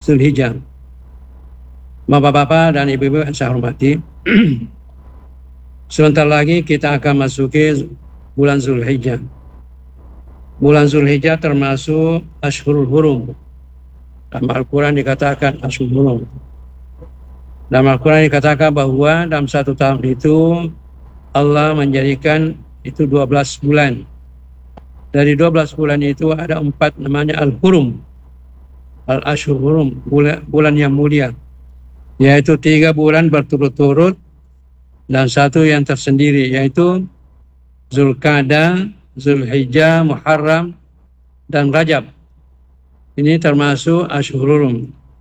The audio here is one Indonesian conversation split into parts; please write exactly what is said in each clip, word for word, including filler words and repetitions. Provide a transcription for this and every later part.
Zulhijjah. Bapak-bapak dan ibu-ibu yang saya hormati, sebentar lagi kita akan masuki bulan Zulhijjah. Bulan Zulhijjah termasuk Ashhurul Hurum. Dalam Al-Quran dikatakan Ashhurul Hurum. Dalam Al-Quran dikatakan bahwa dalam satu tahun itu Allah menjadikan itu dua belas bulan. Dari dua belas bulan itu ada empat namanya Al-Hurum, Al-Ashhurul Hurum, bulan, bulan yang mulia, yaitu tiga bulan berturut-turut dan satu yang tersendiri, yaitu Zulqa'dah, Zulhijjah, Muharram, dan Rajab. Ini termasuk Ashhurul Hurum.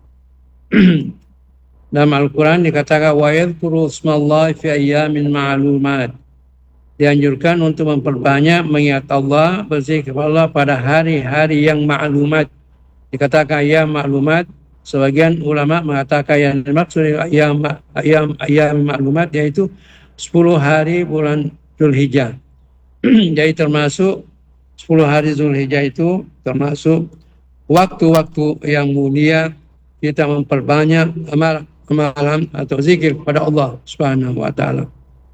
Dalam Al-Quran dikatakan wa yadhkuru ismallahi fi ayyamin ma'lumat. Dianjurkan untuk memperbanyak mengingat Allah, berzikir Allah pada hari-hari yang ma'lumat. Dikatakan ayam ma'lumat, sebagian ulama mengatakan yang dimaksud ayam ayam ayam ma'lumat yaitu sepuluh hari bulan Zulhijjah. Jadi termasuk sepuluh hari Zulhijjah itu termasuk waktu-waktu yang mulia kita memperbanyak amal amalan atau zikir kepada Allah Subhanahu wa taala.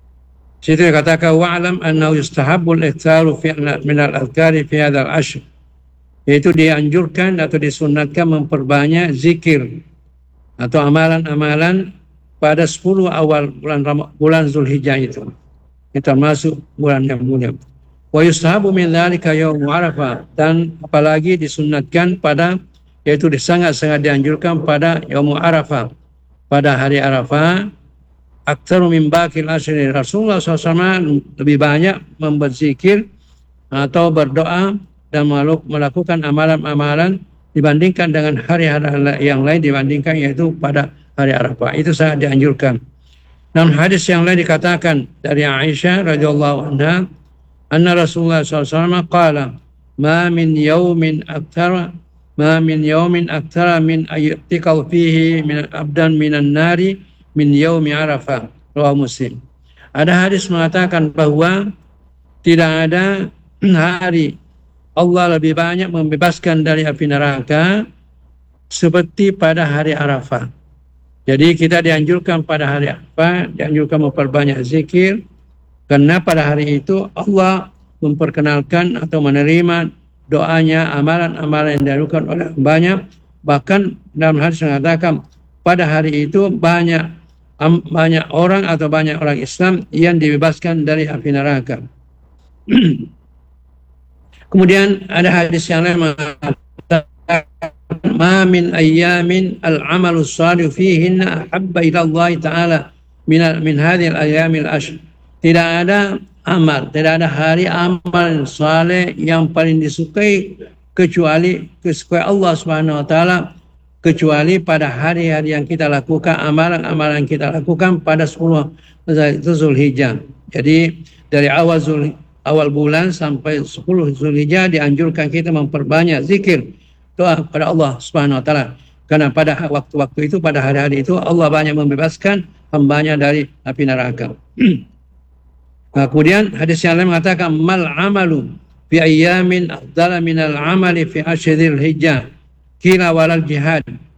Situ dikatakan wa'lam annahu yustahabbul iktsaru fi min al-adhkari fi hadzal ashr. Yaitu dianjurkan atau disunatkan memperbanyak zikir atau amalan-amalan pada sepuluh awal bulan bulan Zulhijjah itu. Itu termasuk bulan yang mulia. Wa yustahabu min dzalika yaum Arafah, dan apalagi disunatkan pada, yaitu sangat-sangat dianjurkan pada yaum Arafah, pada hari Arafah. Aktsaru min baqil ashri, Rasulullah shallallahu alaihi wasallam lebih banyak berzikir atau berdoa dan melakukan amalan-amalan dibandingkan dengan hari-hari yang lain, dibandingkan yaitu pada hari Arafah. Itu sangat dianjurkan. Dalam hadis yang lain dikatakan dari Aisyah radhiyallahu anha, anna Rasulullah shallallahu alaihi wasallam qala ma min yawmin aktsara ma min yawmin aktsara min ayyatiqal fihi min abdan minan nari min yaumi Arafah, rawahu Muslim. Ada hadis mengatakan bahwa tidak ada hari Allah lebih banyak membebaskan dari api neraka seperti pada hari Arafah. Jadi kita dianjurkan pada hari Arafah, dianjurkan memperbanyak zikir, karena pada hari itu Allah memperkenalkan atau menerima doanya, amalan-amalan yang dilakukan oleh banyak. Bahkan dalam hadis mengatakan pada hari itu banyak banyak orang atau banyak orang Islam yang dibebaskan dari api neraka. Kemudian ada hadis yang lain mengatakan ma min ayyamin al-amalu salih fihinna ahabba ila Allah taala min min hadhihi al-ayyamil ashr. Tidak ada amal, tidak ada hari amal saleh yang paling disukai kecuali kesukai Allah Subhanahu wa taala, kecuali pada hari-hari yang kita lakukan, amalan-amalan yang kita lakukan pada sepuluh Zulhijjah. Jadi dari awal Zul, awal bulan sampai sepuluh Zulhijjah dianjurkan kita memperbanyak zikir, doa kepada Allah Subhanahu wa taala. Karena pada waktu-waktu itu, pada hari-hari itu Allah banyak membebaskan hambanya dari api neraka. Nah, kemudian hadis yang lain mengatakan mal amalu fi ayyamin afdala minal amali fi ashril hijjah kila walal jihad.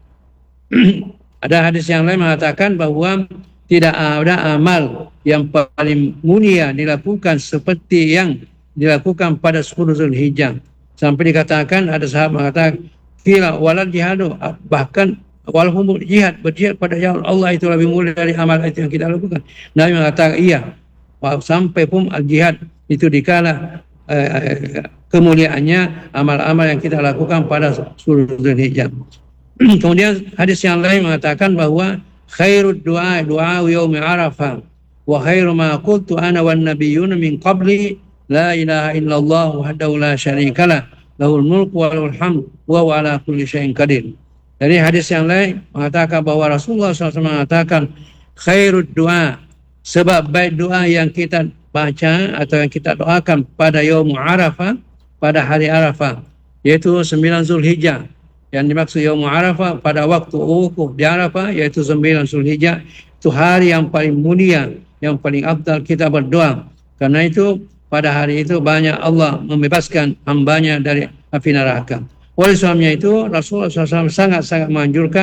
Ada hadis yang lain mengatakan bahwa tidak ada amal yang paling mulia dilakukan seperti yang dilakukan pada sepuluh Zulhijjah. Sampai dikatakan, ada sahabat mengatakan kila walal jihad, bahkan walaupun jihad, berjihad pada jalan Allah itu lebih mulia dari amal itu yang kita lakukan. Nabi mengatakan iya, sampai pun al-jihad itu dikala eh, kemuliaannya amal-amal yang kita lakukan pada sepuluh Zulhijjah. Kemudian hadis yang lain mengatakan bahwa khairud du'a du'a yaumi Arafah wa khairu ma qultu ana wan nabiyyun min qabli la ilaha illallah wahdahu la syarikalah lahul mulku wa lahul hamd wa huwa ala kulli syai'in qadir. Dari hadis yang lain mengatakan bahwa Rasulullah shallallahu alaihi wasallam mengatakan khairud du'a, sebab baik doa yang kita baca atau yang kita doakan pada yaum Arafah, pada hari Arafah, yaitu sembilan Zulhijjah. Yang dimaksud yaum Arafah pada waktu wukuf di Arafah, yaitu sembilan Zulhijjah, itu hari yang paling mulia, yang paling afdal kita berdoa. Karena itu pada hari itu banyak Allah membebaskan hambanya dari api neraka. Oleh sebabnya itu Rasulullah shallallahu alaihi wasallam sangat-sangat menganjurkan